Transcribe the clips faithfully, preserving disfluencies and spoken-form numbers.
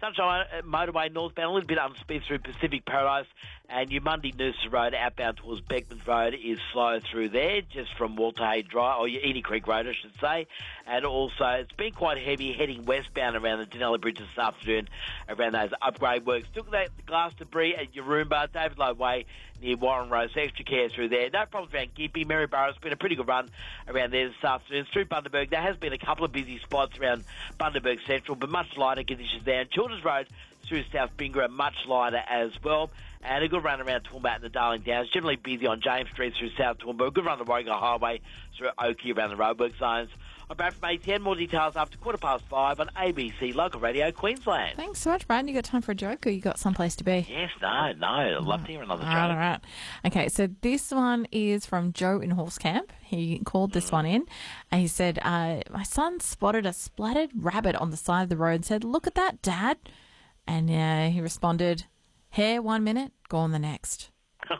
Sunshine Motorway northbound, a little bit unspeed through Pacific Paradise, and your Monday Noosa Road outbound towards Beckman's Road is slow through there, just from Walter Hay Drive, or your Edie Creek Road, I should say. And also, it's been quite heavy heading westbound around the Denali Bridge this afternoon, around those upgrade works. Took that glass debris at Yaroomba, David Lowe Way, near Warren Road, so extra care through there. No problems around Gympie, Maryborough. It's been a pretty good run around there this afternoon. Through Bundaberg, there has been a couple of busy spots around Bundaberg Central, but much lighter conditions there. And Children's Road through South Bingara, much lighter as well. And a good run around Toowoomba and the Darling Downs. Generally busy on James Street through South Toowoomba. A good run the Warringah Highway through Oakey around the roadwork zones. I'm back from A T N. More details after quarter past five on A B C Local Radio Queensland. Thanks so much, Brad. You got time for a joke, or you got someplace to be? Yes, no, no. I'd love to hear another all joke. Right, all right. Okay, so this one is from Joe in Horse Camp. He called this mm. one in, and he said, uh, my son spotted a splattered rabbit on the side of the road and said, "Look at that, Dad." And uh, he responded, "Hair one minute, gone the next." Oh,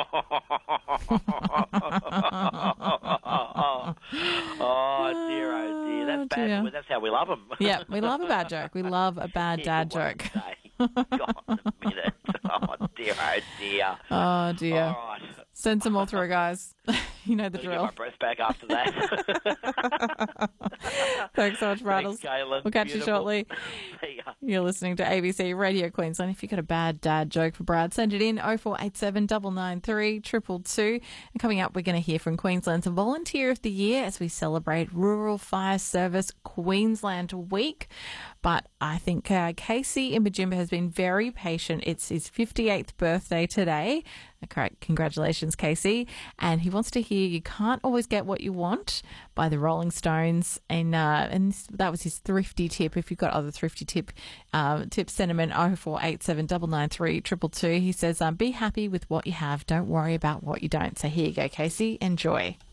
dear, oh, dear. That's Oh, bad. dear. That's how we love them. Yeah, we love a bad joke. We love a bad dad joke. God, a minute. Oh, dear, oh, dear. Oh, dear. All right. Send some more through, guys. You know the I'll drill. get my breath back after that. Thanks so much, Rattles. Thanks, Galen. We'll catch Beautiful. you shortly. See ya. You're listening to A B C Radio Queensland. If you've got a bad dad joke for Brad, send it in oh four eight seven, nine nine three, two two two. And coming up, we're going to hear from Queensland's Volunteer of the Year as we celebrate Rural Fire Service Queensland Week. But I think uh, Casey in Majimba has been very patient. It's his fifty-eighth birthday today. Correct. Congratulations, Casey. And he wants to hear You Can't Always Get What You Want by the Rolling Stones. And uh, and this, that was his thrifty tip. If you've got other thrifty tip uh, tips, send him in oh four eight seven, nine nine three, two two two. He says, um, be happy with what you have. Don't worry about what you don't. So here you go, Casey. Enjoy.